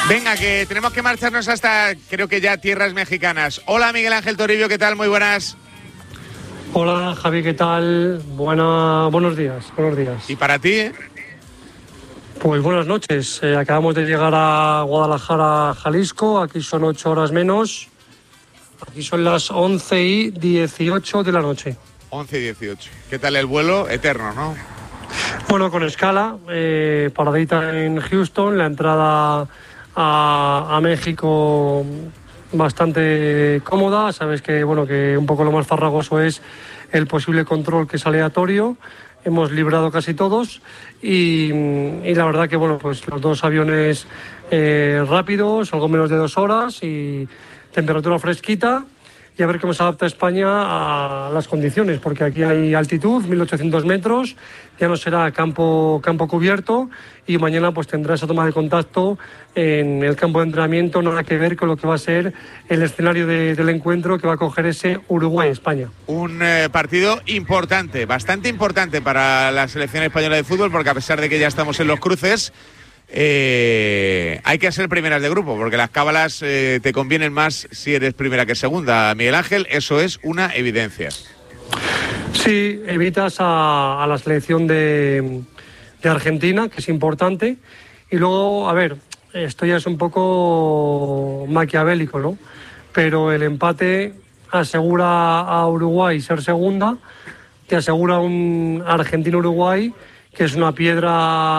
Venga, que tenemos que marcharnos hasta, creo que ya tierras mexicanas. Hola, Miguel Ángel Toribio, ¿qué tal? Muy buenas. Hola, Javi, ¿qué tal? Buenos días, buenos días. ¿Y para ti? Pues buenas noches. Acabamos de llegar a Guadalajara, Jalisco. Aquí son 8 horas menos. Aquí son las 11:18 de la noche. 11:18. ¿Qué tal el vuelo? Eterno, ¿no? Bueno, con escala, paradita en Houston, la entrada a México bastante cómoda. Sabes que, bueno, que un poco lo más farragoso es el posible control, que es aleatorio. Hemos librado casi todos y la verdad que, bueno, pues los dos aviones rápidos, algo menos de 2 horas y temperatura fresquita. Y a ver cómo se adapta España a las condiciones, porque aquí hay altitud, 1.800 metros, ya no será campo cubierto, y mañana pues tendrá esa toma de contacto en el campo de entrenamiento, nada que ver con lo que va a ser el escenario del encuentro que va a coger ese Uruguay-España. Un partido importante, bastante importante para la selección española de fútbol, porque a pesar de que ya estamos en los cruces, hay que ser primeras de grupo, porque las cábalas te convienen más si eres primera que segunda. Miguel Ángel, eso es una evidencia. Sí, evitas a la selección de Argentina, que es importante, y luego, a ver, esto ya es un poco maquiavélico, ¿no? Pero el empate asegura a Uruguay ser segunda, te asegura un Argentina-Uruguay, que es una piedra